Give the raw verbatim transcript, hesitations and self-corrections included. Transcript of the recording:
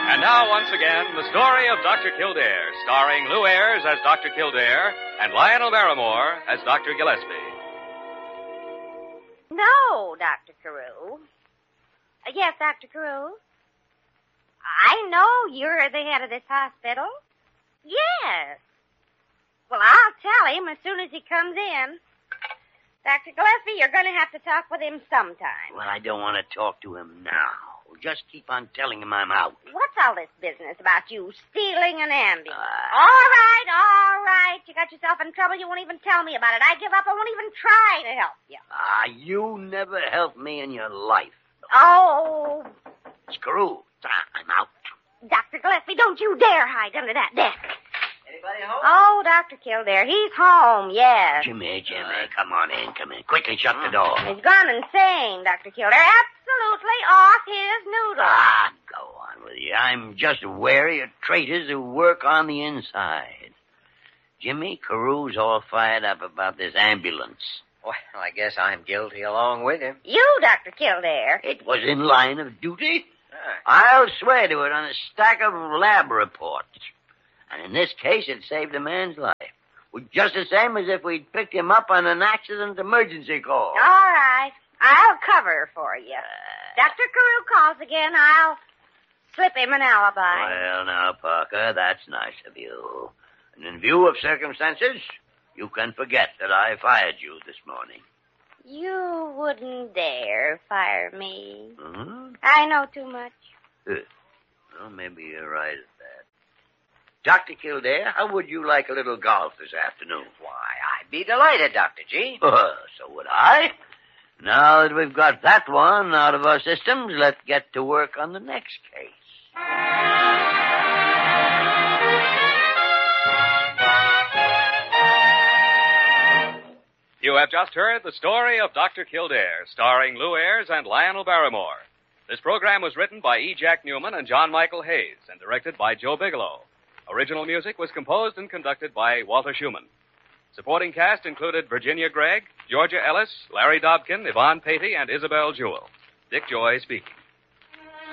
And now, once again, the story of Doctor Kildare, starring Lou Ayres as Doctor Kildare and Lionel Barrymore as Doctor Gillespie. No, Doctor Carew. Uh, yes, Doctor Carew. I know you're the head of this hospital. Yes. Well, I'll tell him as soon as he comes in. Doctor Gillespie, you're going to have to talk with him sometime. Well, I don't want to talk to him now. Just keep on telling him I'm out. What's all this business about you stealing an ambulance? Uh, all right, all right. You got yourself in trouble. You won't even tell me about it. I give up. I won't even try to help you. Ah, you never helped me in your life. Oh. Screw. I'm out. Doctor Gillespie, don't you dare hide under that desk. Anybody home? Oh, Doctor Kildare, he's home, yes. Jimmy, Jimmy, come on in, come in. Quickly shut the door. He's gone insane, Doctor Kildare. Absolutely off his noodle. Ah, go on with you. I'm just wary of traitors who work on the inside. Jimmy, Carew's all fired up about this ambulance. Well, I guess I'm guilty along with him. You, Doctor Kildare. It was in line of duty. Ah. I'll swear to it on a stack of lab reports. And in this case, it saved a man's life. Well, just the same as if we'd picked him up on an accident emergency call. All right. I'll cover for you. Uh, Doctor Carew calls again. I'll slip him an alibi. Well, now, Parker, that's nice of you. And in view of circumstances, you can forget that I fired you this morning. You wouldn't dare fire me. Hmm? I know too much. Uh, well, maybe you're right at that. Doctor Kildare, how would you like a little golf this afternoon? Why, I'd be delighted, Doctor G. Uh, so would I. Now that we've got that one out of our systems, let's get to work on the next case. You have just heard the story of Doctor Kildare, starring Lou Ayres and Lionel Barrymore. This program was written by E. Jack Newman and John Michael Hayes and directed by Joe Bigelow. Original music was composed and conducted by Walter Schumann. Supporting cast included Virginia Gregg, Georgia Ellis, Larry Dobkin, Yvonne Patey, and Isabel Jewell. Dick Joy speaking.